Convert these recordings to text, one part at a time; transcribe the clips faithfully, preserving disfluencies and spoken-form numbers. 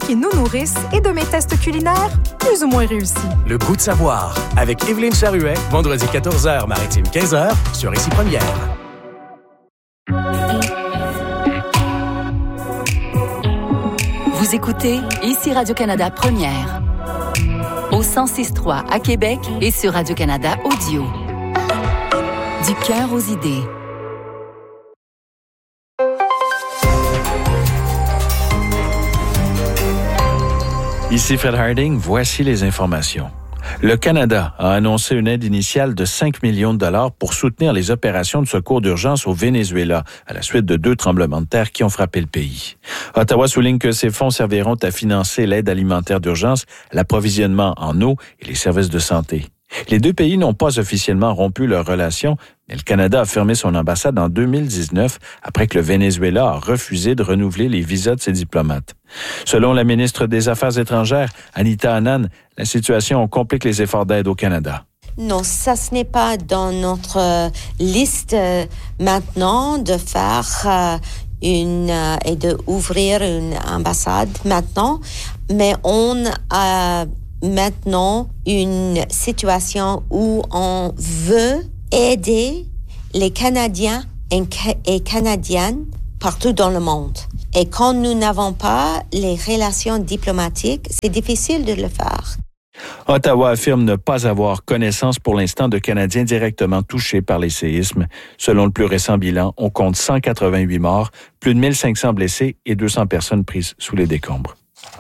qui nous nourrissent et de mes tests culinaires plus ou moins réussis. Le goût de savoir, avec Évelyne Charuet, vendredi quatorze heures, maritime quinze heures, sur Ici Première. Vous écoutez Ici Radio-Canada Première. Au cent six virgule trois à Québec et sur Radio-Canada Audio. Du cœur aux idées. Ici Fred Harding, voici les informations. Le Canada a annoncé une aide initiale de cinq millions de dollars pour soutenir les opérations de secours d'urgence au Venezuela à la suite de deux tremblements de terre qui ont frappé le pays. Ottawa souligne que ces fonds serviront à financer l'aide alimentaire d'urgence, l'approvisionnement en eau et les services de santé. Les deux pays n'ont pas officiellement rompu leurs relations, mais le Canada a fermé son ambassade en deux mille dix-neuf après que le Venezuela a refusé de renouveler les visas de ses diplomates. Selon la ministre des Affaires étrangères, Anita Anand, la situation complique les efforts d'aide au Canada. Non, ça ce n'est pas dans notre euh, liste euh, maintenant de faire euh, une euh, et de ouvrir une ambassade maintenant, mais on a maintenant une situation où on veut aider les Canadiens et Canadiennes partout dans le monde. Et quand nous n'avons pas les relations diplomatiques, c'est difficile de le faire. Ottawa affirme ne pas avoir connaissance pour l'instant de Canadiens directement touchés par les séismes. Selon le plus récent bilan, on compte cent quatre-vingt-huit morts, plus de mille cinq cents blessés et deux cents personnes prises sous les décombres.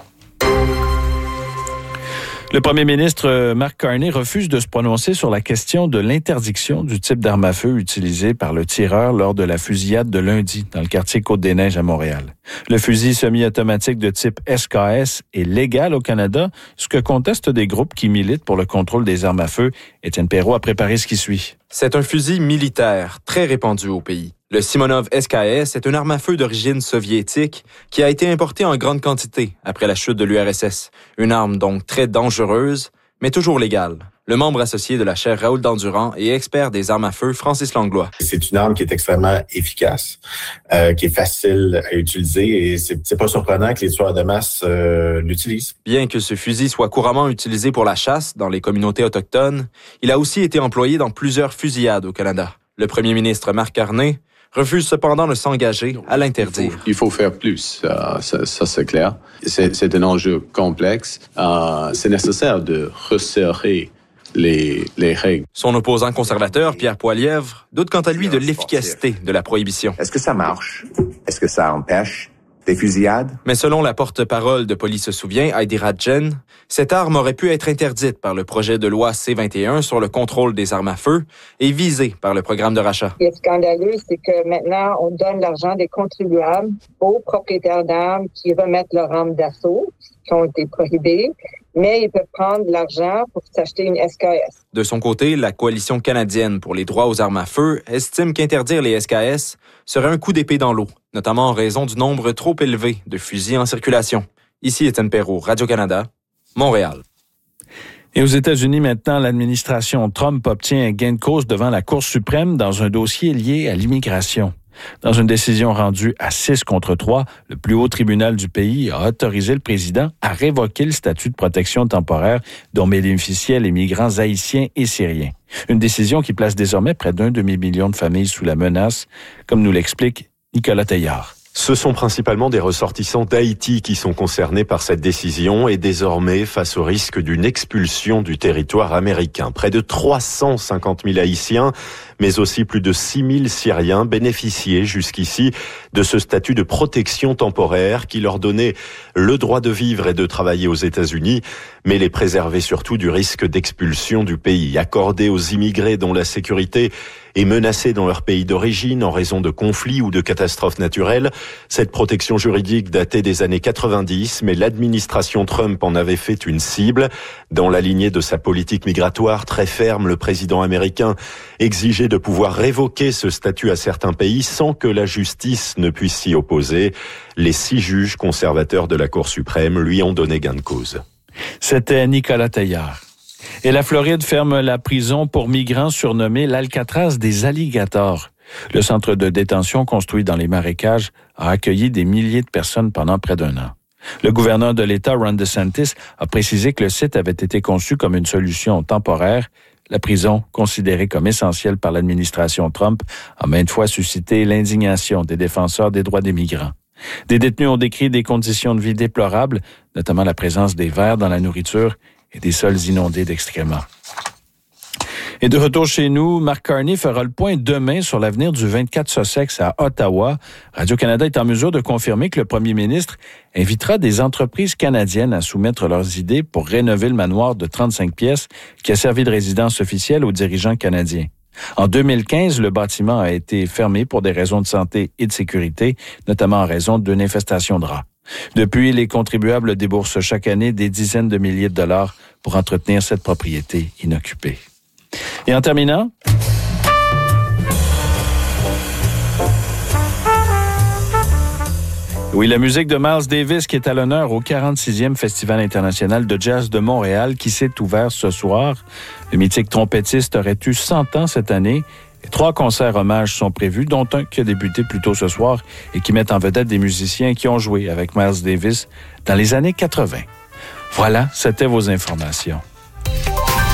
Le premier ministre Mark Carney refuse de se prononcer sur la question de l'interdiction du type d'arme à feu utilisé par le tireur lors de la fusillade de lundi dans le quartier Côte-des-Neiges à Montréal. Le fusil semi-automatique de type S K S est légal au Canada, ce que contestent des groupes qui militent pour le contrôle des armes à feu. Étienne Perrault a préparé ce qui suit. C'est un fusil militaire très répandu au pays. Le Simonov S K S est une arme à feu d'origine soviétique qui a été importée en grande quantité après la chute de l'U R S S. Une arme donc très dangereuse, mais toujours légale. Le membre associé de la chaire Raoul Dandurand et expert des armes à feu, Francis Langlois. C'est une arme qui est extrêmement efficace, euh, qui est facile à utiliser et c'est, c'est pas surprenant que les tueurs de masse euh, l'utilisent. Bien que ce fusil soit couramment utilisé pour la chasse dans les communautés autochtones, il a aussi été employé dans plusieurs fusillades au Canada. Le premier ministre Mark Carney refuse cependant de s'engager à l'interdire. Il faut, il faut faire plus, euh, ça, ça c'est clair. C'est, c'est un enjeu complexe. Euh, c'est nécessaire de resserrer les, les règles. Son opposant conservateur, Pierre Poilievre, doute quant à lui de l'efficacité de la prohibition. Est-ce que ça marche? Est-ce que ça empêche des fusillades? Mais selon la porte-parole de Police se souvient, Heidi Radjen, cette arme aurait pu être interdite par le projet de loi C vingt et un sur le contrôle des armes à feu et visée par le programme de rachat. Ce qui est scandaleux, c'est que maintenant, on donne l'argent des contribuables aux propriétaires d'armes qui remettent leurs armes d'assaut, qui ont été prohibées, mais ils peuvent prendre de l'argent pour s'acheter une S K S. De son côté, la Coalition canadienne pour les droits aux armes à feu estime qu'interdire les S K S serait un coup d'épée dans l'eau, notamment en raison du nombre trop élevé de fusils en circulation. Ici Étienne Perrault, Radio-Canada, Montréal. Et aux États-Unis, maintenant, l'administration Trump obtient un gain de cause devant la Cour suprême dans un dossier lié à l'immigration. Dans une décision rendue à six contre trois, le plus haut tribunal du pays a autorisé le président à révoquer le statut de protection temporaire dont bénéficiaient les migrants haïtiens et syriens. Une décision qui place désormais près d'un demi-million de familles sous la menace, comme nous l'explique Nicolas Teillard. Ce sont principalement des ressortissants d'Haïti qui sont concernés par cette décision et désormais face au risque d'une expulsion du territoire américain. Près de trois cent cinquante mille Haïtiens, mais aussi plus de six mille Syriens bénéficiaient jusqu'ici de ce statut de protection temporaire qui leur donnait le droit de vivre et de travailler aux États-Unis, mais les préservait surtout du risque d'expulsion du pays, accordé aux immigrés dont la sécurité est menacée dans leur pays d'origine en raison de conflits ou de catastrophes naturelles. Cette protection juridique datait des années quatre-vingt-dix, mais l'administration Trump en avait fait une cible. Dans la lignée de sa politique migratoire très ferme, le président américain exigeait de pouvoir révoquer ce statut à certains pays sans que la justice ne puisse s'y opposer. Les six juges conservateurs de la Cour suprême lui ont donné gain de cause. C'était Nicolas Teillard. Et la Floride ferme la prison pour migrants surnommée l'Alcatraz des alligators. Le centre de détention construit dans les marécages a accueilli des milliers de personnes pendant près d'un an. Le gouverneur de l'État, Ron DeSantis, a précisé que le site avait été conçu comme une solution temporaire. La prison, considérée comme essentielle par l'administration Trump, a maintes fois suscité l'indignation des défenseurs des droits des migrants. Des détenus ont décrit des conditions de vie déplorables, notamment la présence des vers dans la nourriture et des sols inondés d'excréments. Et de retour chez nous, Mark Carney fera le point demain sur l'avenir du vingt-quatre Sussex à Ottawa. Radio-Canada est en mesure de confirmer que le premier ministre invitera des entreprises canadiennes à soumettre leurs idées pour rénover le manoir de trente-cinq pièces qui a servi de résidence officielle aux dirigeants canadiens. En deux mille quinze, le bâtiment a été fermé pour des raisons de santé et de sécurité, notamment en raison d'une infestation de rats. Depuis, les contribuables déboursent chaque année des dizaines de milliers de dollars pour entretenir cette propriété inoccupée. Et en terminant, oui, la musique de Miles Davis qui est à l'honneur au quarante-sixième Festival international de jazz de Montréal qui s'est ouvert ce soir. Le mythique trompettiste aurait eu cent ans cette année et trois concerts hommages sont prévus, dont un qui a débuté plus tôt ce soir et qui met en vedette des musiciens qui ont joué avec Miles Davis dans les années quatre-vingt. Voilà, c'était vos informations.